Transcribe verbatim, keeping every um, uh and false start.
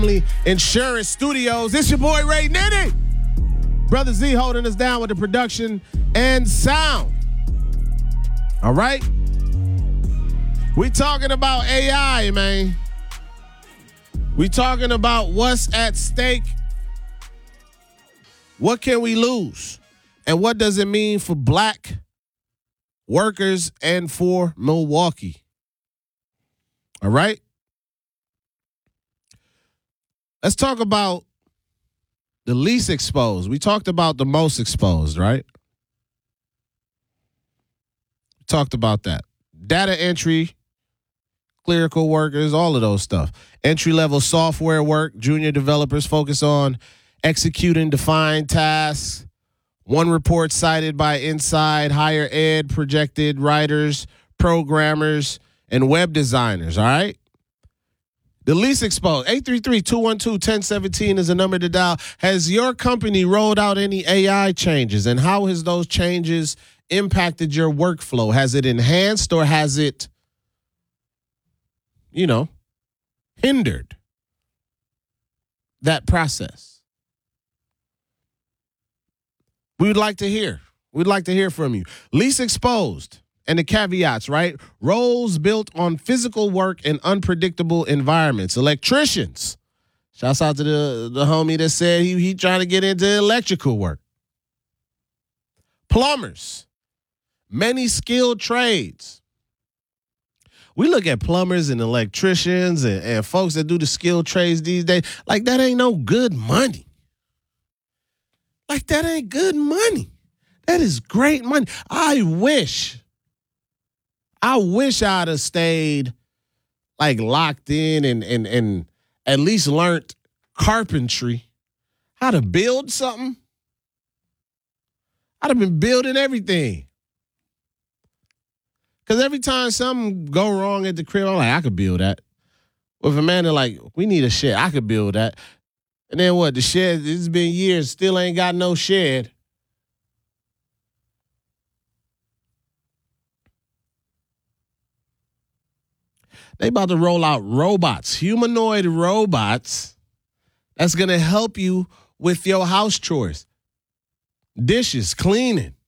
Insurance Studios. It's your boy Ray Nitty. Brother Z holding us down with the production and sound. All right. We talking about A I, man. We talking about what's at stake. What can we lose? And what does it mean for black workers and for Milwaukee? All right. Let's talk about the least exposed. We talked about the most exposed, right? We talked about that. Data entry, clerical workers, all of those stuff. Entry-level software work, junior developers focus on executing defined tasks. One report cited by Inside Higher Ed projected writers, programmers, and web designers, all right? The least exposed, eight three three, two one two, one zero one seven is the number to dial. Has your company rolled out any A I changes, and how has those changes impacted your workflow? Has it enhanced or has it, you know, hindered that process? We would like to hear. We'd like to hear from you. Least exposed. And the caveats, right? Roles built on physical work in unpredictable environments. Electricians. Shouts out to the, the homie that said he, he trying to get into electrical work. Plumbers. Many skilled trades. We look at plumbers and electricians and, and folks that do the skilled trades these days. Like, that ain't no good money. Like, that ain't good money. That is great money. I wish... I wish I'd have stayed like locked in and and and at least learned carpentry, how to build something. I'd have been building everything. Because every time something go wrong at the crib, I'm like, I could build that. With a man, they're like, we need a shed. I could build that. And then what? The shed, it's been years, still ain't got no shed. They about to roll out robots, humanoid robots that's going to help you with your house chores, dishes, cleaning.